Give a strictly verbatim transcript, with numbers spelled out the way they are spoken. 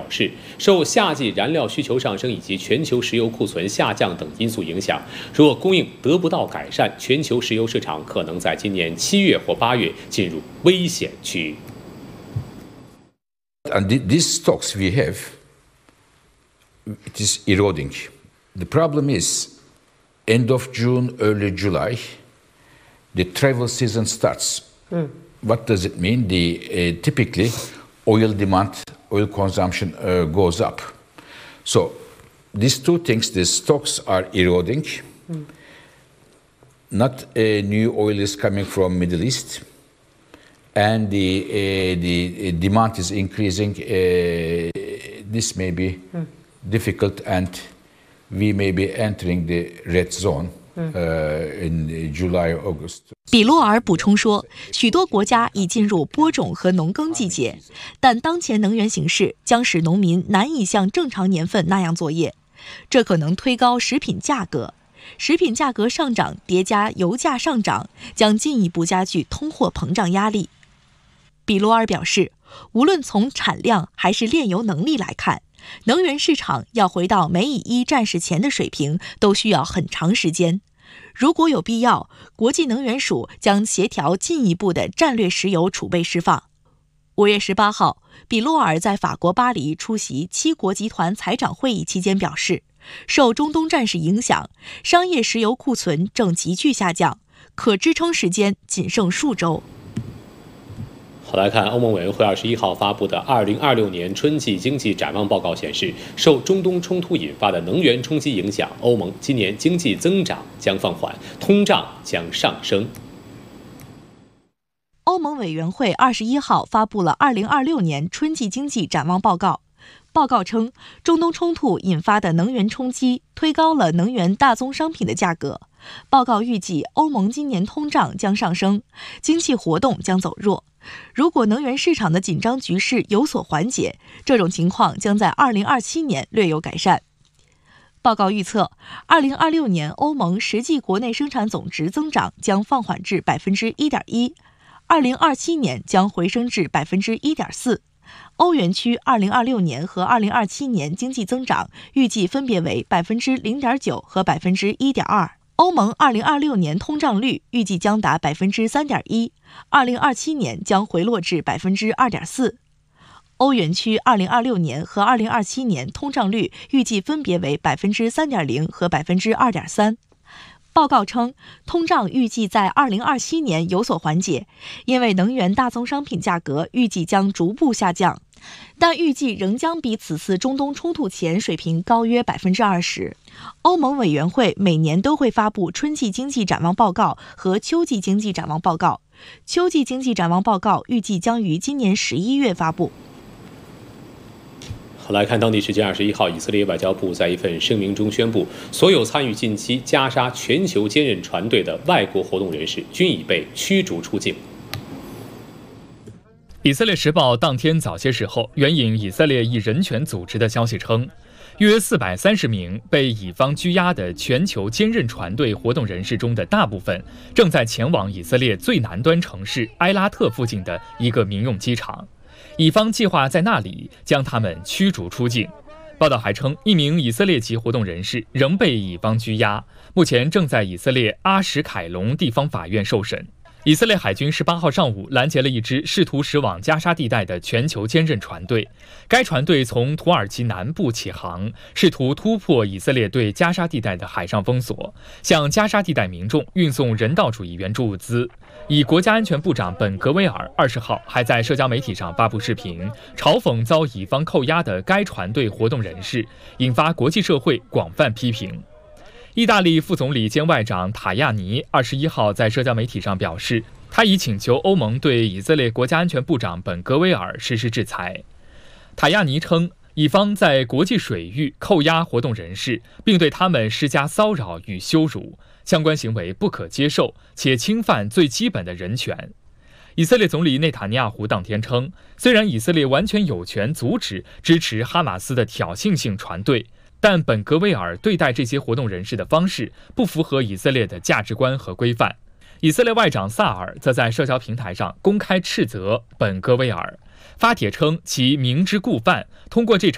示，受夏季燃料需求上升以及全球石油库存下降等因素影响，若供应得不到改善，全球石油市场可能在今年七月或八月进入危险区域。 And these stocks we have, it is eroding. The problem is, end of June, early July, the travel season starts. Mm. What does it mean? The uh, typically oil demand, oil consumption uh, goes up. So these two things, the stocks are eroding. Mm. Not uh, new oil is coming from Middle East, and the uh, the demand is increasing. Uh, this may be mm. difficult, and we may be entering the red zone uh, in July, August. 比洛尔补充说，许多国家已进入播种和农耕季节，但当前能源形势将使农民难以像正常年份那样作业，这可能推高食品价格。食品价格上涨叠加油价上涨，将进一步加剧通货膨胀压力。比罗尔表示，无论从产量还是炼油能力来看，能源市场要回到美以一战事前的水平，都需要很长时间。如果有必要，国际能源署将协调进一步的战略石油储备释放。五月十八号，比洛尔在法国巴黎出席七国集团财长会议期间表示，受中东战事影响，商业石油库存正急剧下降，可支撑时间仅剩数周。 好，来看欧盟委员会二十一号发布的二零二六年春季经济展望报告显示，受中东冲突引发的能源冲击影响，欧盟今年经济增长将放缓，通胀将上升。 欧盟委员会二十一号发布了二零二六年春季经济展望报告。报告称，中东冲突引发的能源冲击推高了能源大宗商品的价格。报告预计，欧盟今年通胀将上升，经济活动将走弱。如果能源市场的紧张局势有所缓解，这种情况将在二零二七年略有改善。报告预测，二零二六年欧盟实际国内生产总值增长将放缓至百分之一点一，二零二七年将回升至百分之一点四。欧元区二零二六年和二零二七年经济增长预计分别为百分之零点九和百分之一点二。欧盟二零二六年通胀率预计将达百分之三点一，二零二七年将回落至百分之二点四。欧元区二零二六年和二零二七年通胀率预计分别为百分之三点零和百分之二点三。报告称，通胀预计在二零二七年有所缓解，因为能源大宗商品价格预计将逐步下降，但预计仍将比此次中东冲突前水平高约百分之二十。欧盟委员会每年都会发布春季经济展望报告和秋季经济展望报告，秋季经济展望报告预计将于今年十一月发布。 来看当地时间二十一号，以色列外交部在一份声明中宣布，所有参与近期加沙全球坚韧船队的外国活动人士均已被驱逐出境。 以色列时报当天早些时候援引以色列一人权组织的消息称，约四百三十名被以方拘押的全球坚韧船队活动人士中的大部分正在前往以色列最南端城市埃拉特附近的一个民用机场。以方计划在那里将他们驱逐出境。报道还称，一名以色列籍活动人士仍被以方拘押，目前正在以色列阿什凯隆地方法院受审。以色列海军十八号上午拦截了一支试图驶往加沙地带的全球坚韧船队。该船队从土耳其南部起航，试图突破以色列对加沙地带的海上封锁，向加沙地带民众运送人道主义援助物资。以国家安全部长本格威尔二十号还在社交媒体上发布视频，嘲讽遭以方扣押的该船队活动人士，引发国际社会广泛批评。意大利副总理兼外长塔亚尼二十一号在社交媒体上表示，他已请求欧盟对以色列国家安全部长本格威尔实施制裁。塔亚尼称，以方在国际水域扣押活动人士，并对他们施加骚扰与羞辱，相关行为不可接受，且侵犯最基本的人权。以色列总理内塔尼亚胡当天称，虽然以色列完全有权阻止支持哈马斯的挑衅性船队，但本格威尔对待这些活动人士的方式不符合以色列的价值观和规范。以色列外长萨尔则在社交平台上公开斥责本格威尔，发帖称其明知故犯，通过这场